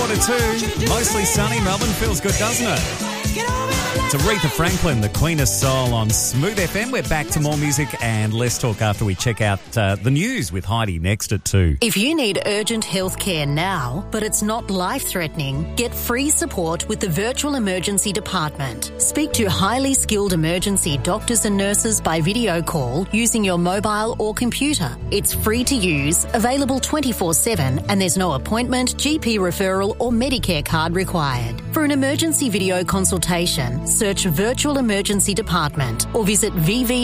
2. Mostly sunny. Melbourne feels good, doesn't it? It's Aretha Franklin, the Queen of Soul on Smooth FM. We're back to more music and less talk after we check out the news with Heidi next at 2. If you need urgent health care now, but it's not life-threatening, get free support with the Virtual Emergency Department. Speak to highly skilled emergency doctors and nurses by video call using your mobile or computer. It's free to use, available 24/7, and there's no appointment, GP referral or Medicare card required. For an emergency video consultation, search Virtual Emergency Department or visit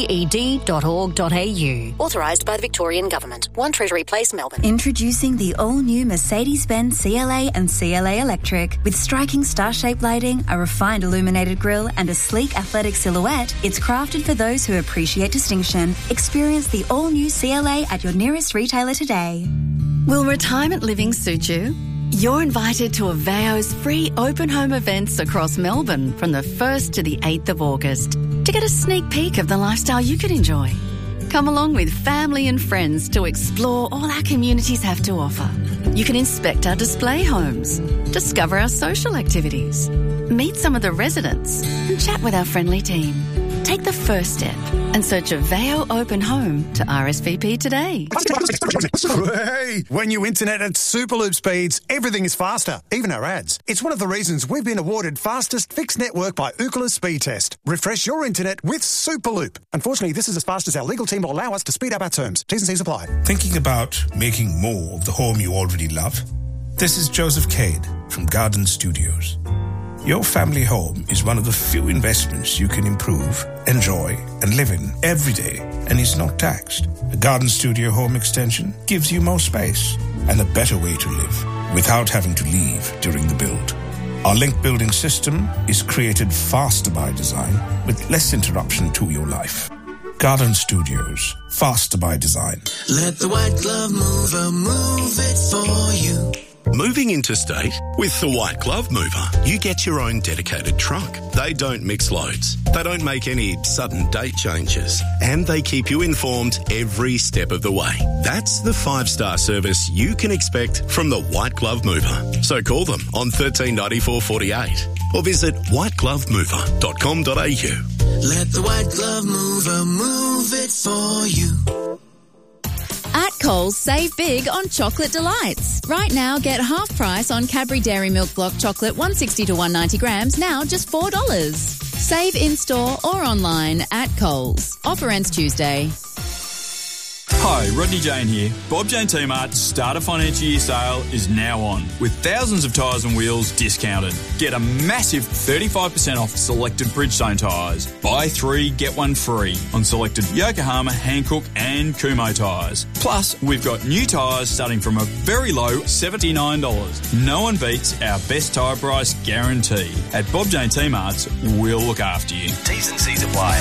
vved.org.au. Authorised by the Victorian Government. 1 Treasury Place, Melbourne. Introducing the all-new Mercedes-Benz CLA and CLA Electric. With striking star-shaped lighting, a refined illuminated grille and a sleek athletic silhouette, it's crafted for those who appreciate distinction. Experience the all-new CLA at your nearest retailer today. Will retirement living suit you? You're invited to Aveo's free open home events across Melbourne from the 1st to the 8th of August to get a sneak peek of the lifestyle you could enjoy. Come along with family and friends to explore all our communities have to offer. You can inspect our display homes, discover our social activities, meet some of the residents and chat with our friendly team. Take the first step and search Aveo Open Home to RSVP today. Hey, when you internet at Superloop speeds, everything is faster, even our ads. It's one of the reasons we've been awarded fastest fixed network by Ookla Speed Test. Refresh your internet with Superloop. Unfortunately, this is as fast as our legal team will allow us to speed up our terms. T's and C's apply. Thinking about making more of the home you already love? This is Joseph Cade from Garden Studios. Your family home is one of the few investments you can improve, enjoy, and live in every day, and is not taxed. A Garden Studio home extension gives you more space and a better way to live without having to leave during the build. Our link building system is created faster by design with less interruption to your life. Garden Studios, faster by design. Let the White Glove Mover move it for you. Moving interstate? With the White Glove Mover, you get your own dedicated truck. They don't mix loads. They don't make any sudden date changes. And they keep you informed every step of the way. That's the 5-star service you can expect from the White Glove Mover. So call them on 139448 or visit whiteglovemover.com.au. Let the White Glove Mover move it for you. At Coles, save big on chocolate delights. Right now, get half price on Cadbury Dairy Milk Block Chocolate 160 to 190 grams, now just $4. Save in-store or online at Coles. Offer ends Tuesday. Hi, Rodney Jane here. Bob Jane T-Mart's Starter Financial Year sale is now on, with thousands of tyres and wheels discounted. Get a massive 35% off selected Bridgestone tyres. Buy 3, get 1 free on selected Yokohama, Hankook and Kumho tyres. Plus, we've got new tyres starting from a very low $79. No one beats our best tyre price guarantee. At Bob Jane T-Mart's, we'll look after you. T's and C's apply.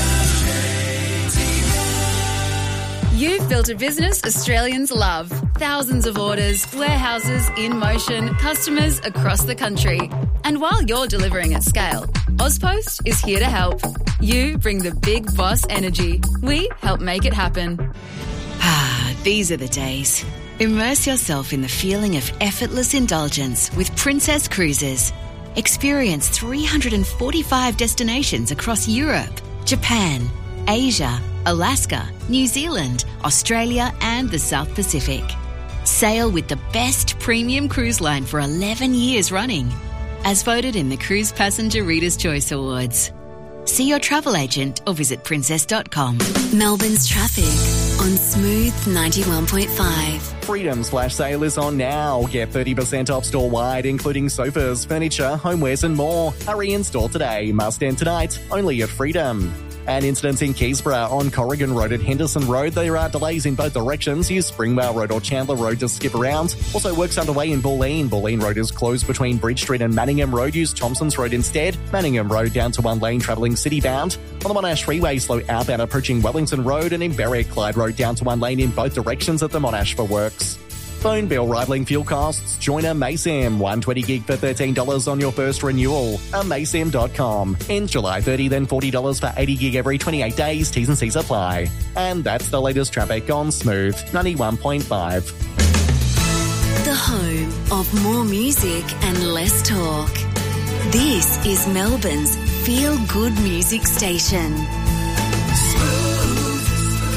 You've built a business Australians love. Thousands of orders, warehouses in motion, customers across the country. And while you're delivering at scale, Ozpost is here to help. You bring the big boss energy. We help make it happen. These are the days. Immerse yourself in the feeling of effortless indulgence with Princess Cruises. Experience 345 destinations across Europe, Japan, Asia, Alaska, New Zealand, Australia and the South Pacific. Sail with the best premium cruise line for 11 years running, as voted in the Cruise Passenger Reader's Choice Awards. See your travel agent or visit princess.com. Melbourne's traffic on Smooth 91.5. Freedom's flash sale is on now. Get 30% off store-wide, including sofas, furniture, homewares and more. Hurry in store today. Must end tonight. Only at Freedom. An incident in Keysborough on Corrigan Road at Henderson Road. There are delays in both directions. Use Springvale Road or Chandler Road to skip around. Also works underway in Bulleen. Bulleen Road is closed between Bridge Street and Manningham Road. Use Thompson's Road instead. Manningham Road down to 1 lane travelling city-bound. On the Monash Freeway, slow outbound approaching Wellington Road, and in Berwick, Clyde Road down to 1 lane in both directions at the Monash for works. Phone bill rivaling fuel costs? Join a Maysim. 120 gig for $13 on your first renewal. Maysim.com. Ends July 30, then $40 for 80 gig every 28 days. T's and C's apply. And that's the latest traffic on Smooth 91.5. The home of more music and less talk. This is Melbourne's Feel Good Music Station. Smooth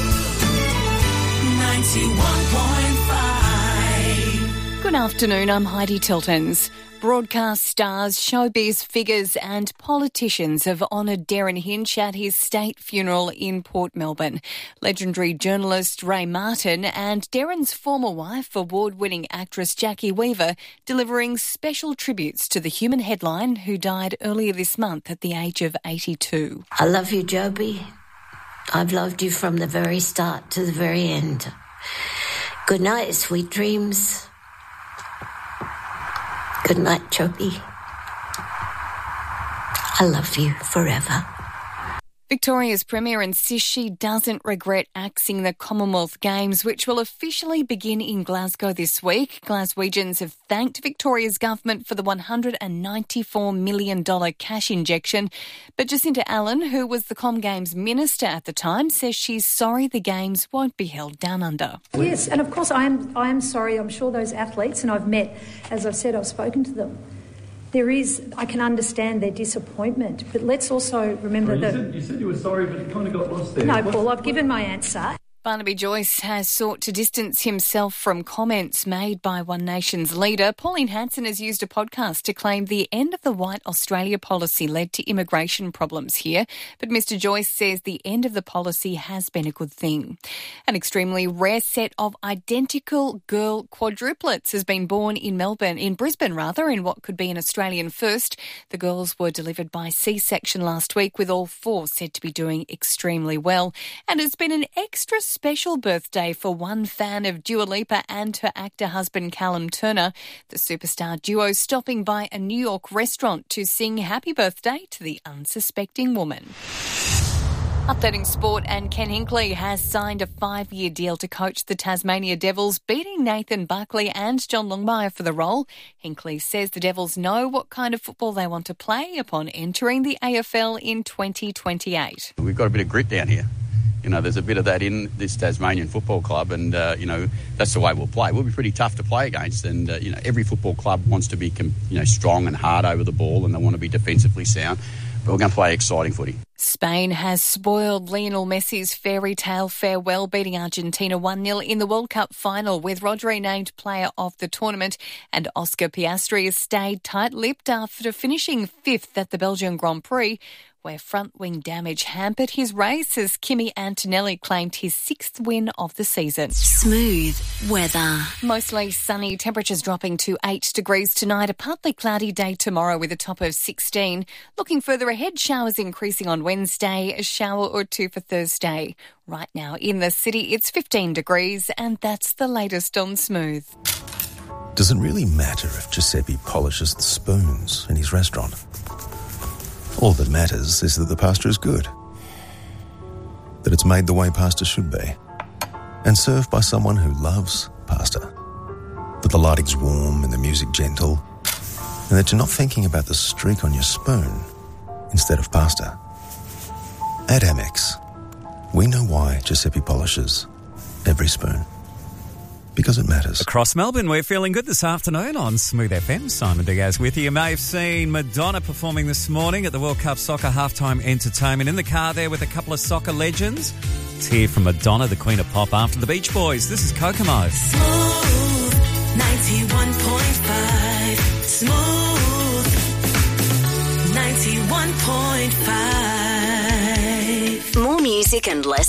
91.5. Good afternoon, I'm Heidi Tiltons. Broadcast stars, showbiz figures and politicians have honoured Darren Hinch at his state funeral in Port Melbourne. Legendary journalist Ray Martin and Darren's former wife, award-winning actress Jackie Weaver, delivering special tributes to the human headline who died earlier this month at the age of 82. I love you, Joby. I've loved you from the very start to the very end. Good night, sweet dreams. Good night, Joby. I love you forever. Victoria's Premier insists she doesn't regret axing the Commonwealth Games, which will officially begin in Glasgow this week. Glaswegians have thanked Victoria's government for the $194 million cash injection. But Jacinta Allen, who was the Com Games minister at the time, says she's sorry the Games won't be held down under. Yes, and of course I am sorry. I'm sure those athletes, and I've met, as I've said, I've spoken to them. I can understand their disappointment, but let's also remember that... You said you were sorry, but it kind of got lost there. No, Paul, I've given my answer. Barnaby Joyce has sought to distance himself from comments made by One Nation's leader. Pauline Hanson has used a podcast to claim the end of the White Australia policy led to immigration problems here. But Mr Joyce says the end of the policy has been a good thing. An extremely rare set of identical girl quadruplets has been born in Brisbane, in what could be an Australian first. The girls were delivered by C-section last week, with all four said to be doing extremely well. And it's been an extra special birthday for one fan of Dua Lipa and her actor husband Callum Turner. The superstar duo stopping by a New York restaurant to sing happy birthday to the unsuspecting woman. Updating sport, and Ken Hinkley has signed a 5-year deal to coach the Tasmania Devils, beating Nathan Buckley and John Longmire for the role. Hinkley says the Devils know what kind of football they want to play upon entering the AFL in 2028. We've got a bit of grit down here. You know, there's a bit of that in this Tasmanian football club, and, that's the way we'll play. We'll be pretty tough to play against, and, every football club wants to be, strong and hard over the ball, and they want to be defensively sound. But we're going to play exciting footy. Spain has spoiled Lionel Messi's fairy tale farewell, beating Argentina 1-0 in the World Cup final, with Rodri named player of the tournament, and Oscar Piastri has stayed tight-lipped after finishing 5th at the Belgian Grand Prix, where front-wing damage hampered his race as Kimi Antonelli claimed his 6th win of the season. Smooth weather. Mostly sunny, temperatures dropping to 8 degrees tonight, a partly cloudy day tomorrow with a top of 16. Looking further ahead, showers increasing on Wednesday, a shower or two for Thursday. Right now in the city, it's 15 degrees, and that's the latest on Smooth. Does it really matter if Giuseppe polishes the spoons in his restaurant? All that matters is that the pasta is good, that it's made the way pasta should be, and served by someone who loves pasta, that the lighting's warm and the music gentle, and that you're not thinking about the streak on your spoon instead of pasta. At Amex, we know why Giuseppe polishes every spoon. Because it matters. Across Melbourne, we're feeling good this afternoon on Smooth FM. Simon Diaz with you. You may have seen Madonna performing this morning at the World Cup Soccer halftime entertainment. In the car there with a couple of soccer legends. Let's hear from Madonna, the Queen of Pop, after the Beach Boys. This is Kokomo. Smooth 91.5. Smooth 91.5. More music and less